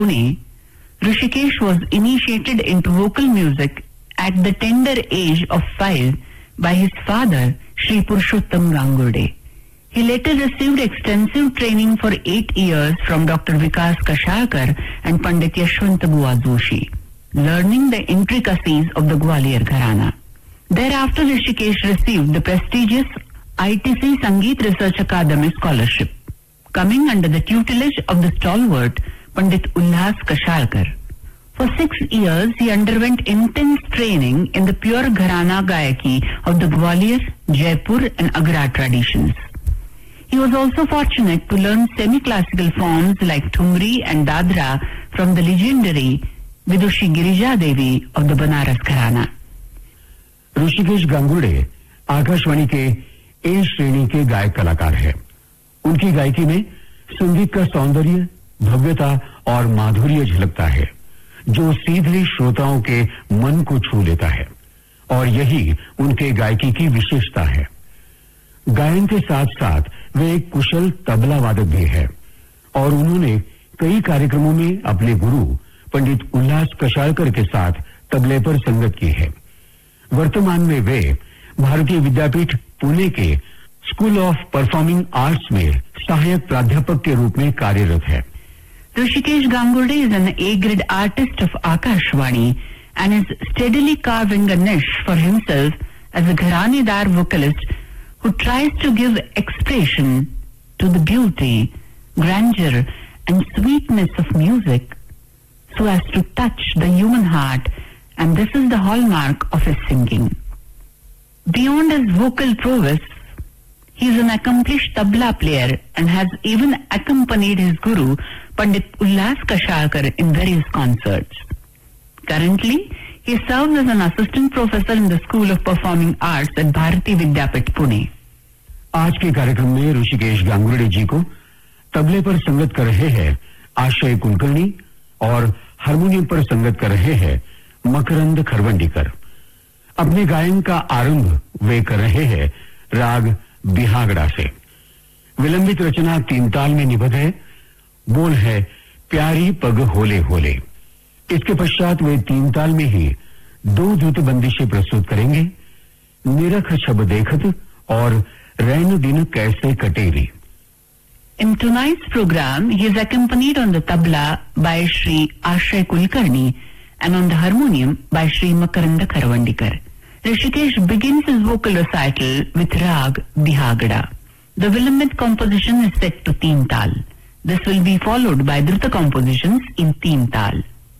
Pune, Rishikesh was initiated into vocal music at the tender age of 5 by his father, Sri Purushottam Gangurde. He later received extensive training for 8 years from Dr. Vikas Kashalkar and Pandit Yashwant Bua Joshi, learning the intricacies of the Gwalior Gharana. Thereafter, Rishikesh received the prestigious ITC Sangeet Research Academy scholarship, coming under the tutelage of the stalwart Pandit Ulhas Kashalkar. For 6 years, he underwent intense training in the pure Gharana Gayaki of the Gwalior, Jaipur and Agra traditions. He was also fortunate to learn semi-classical forms like Thumri and Dadra from the legendary Vidushi Girija Devi of the Banaras Gharana. Rishikesh गांगुड़े Akashvani के ए श्रेणी के गायक कलाकार हैं। उनकी गायकी में संगीत का सौंदर्य, भव्यता और माधुर्य झलकता है, जो सीधे श्रोताओं के मन को छू लेता है, और यही उनके गायकी की विशेषता है। गायन के साथ साथ वे एक कुशल तबला वादक भी है और उन्होंने कई कार्यक्रमों में अपने गुरु पंडित उल्लास कशालकर के साथ तबले पर संगत की है। वर्तमान में वे भारतीय विद्यापीठ पुणे के स्कूल ऑफ परफॉर्मिंग आर्ट्स में सहायक प्राध्यापक के रूप में कार्यरत है। Rishikesh Gangurde is an A-grade artist of Akashvani and is steadily carving a niche for himself as a Gharanedar vocalist who tries to give expression to the beauty, grandeur and sweetness of music so as to touch the human heart, and this is the hallmark of his singing. Beyond his vocal prowess, he is an accomplished tabla player and has even accompanied his guru, Pandit Ullas Kashalkar, in various concerts. Currently, he serves as an assistant professor in the School of Performing Arts at Bharati Vidyapit, Pune. आज के कार्यक्रम में ऋषिकेश गांगुड़े जी को तबले पर संगत कर रहे हैं आश्रय कुलकर्णी और हारमोनियम पर संगत कर रहे हैं मकरंद खरवंडीकर। अपने गायन का आरंभ वे कर रहे हैं राग बिहागड़ा से। विलंबित रचना 3 ताल में निबद्ध है। बोल है प्यारी पग होले होले। इसके पश्चात वे 3 ताल में ही 2 द्रुत बंदिशें प्रस्तुत करेंगे, निरख छब देखत और रैन दिन कैसे कटेरी। In tonight's program, he is accompanied on the tabla by Sri Ashray Kulkarni and on the harmonium by Sri Makaranda Kharavandikar. Rishikesh begins his vocal recital with Rag Bihagada. The Vilambit composition is set to Teen Tal. This will be followed by Druta compositions in Teen Tal.